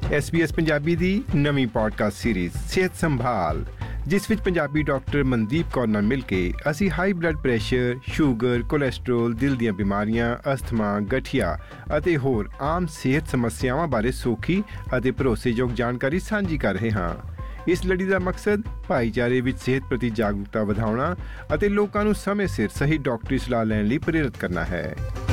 SBS Punjabi ਦੀ ਨਵੀਂ podcast series ਸਿਹਤ ਸੰਭਾਲ, ਜਿਸ ਵਿੱਚ ਪੰਜਾਬੀ ਡਾਕਟਰ ਮਨਦੀਪ ਕੌਰ ਨਾਲ ਮਿਲ ਕੇ ਅਸੀਂ high blood pressure, sugar, cholesterol, ਦਿਲ ਦੀਆਂ ਬਿਮਾਰੀਆਂ, ਅਸਥਮਾ, ਗਠੀਆ ਅਤੇ ਹੋਰ ਆਮ ਸਿਹਤ ਸਮੱਸਿਆਵਾਂ ਬਾਰੇ ਸੌਖੀ ਅਤੇ ਭਰੋਸੇਯੋਗ ਜਾਣਕਾਰੀ ਸਾਂਝੀ ਕਰ ਰਹੇ ਹਾਂ। ਇਸ ਲੜੀ ਦਾ ਮਕਸਦ ਭਾਈਚਾਰੇ ਵਿੱਚ ਸਿਹਤ ਪ੍ਰਤੀ ਜਾਗਰੂਕਤਾ ਵਧਾਉਣਾ ਅਤੇ ਲੋਕਾਂ ਨੂੰ ਸਮੇਂ ਸਿਰ ਸਹੀ ਡਾਕਟਰੀ ਸਲਾਹ ਲੈਣ ਲਈ ਪ੍ਰੇਰਿਤ ਕਰਨਾ ਹੈ।